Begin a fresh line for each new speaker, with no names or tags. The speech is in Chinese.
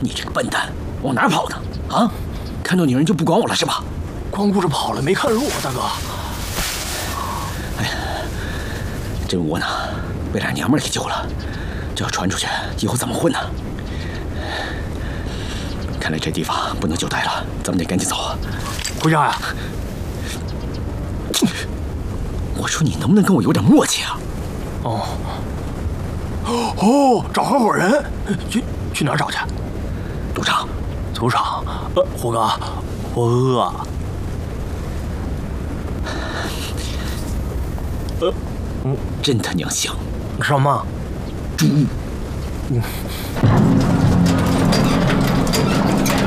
你这个笨蛋，往哪儿跑呢？啊，看到女人就不管我了是吧？
光顾着跑了，没看路，大哥。
哎呀，真窝囊，被俩娘们儿给救了，这要传出去，以后怎么混呢？看来这地方不能久待了，咱们得赶紧走啊！
回家呀！
我说你能不能跟我有点默契啊？
哦，找合伙人，去哪儿找去？
赌场。
赌场？虎哥，我饿。
真他娘香！
什么？
猪。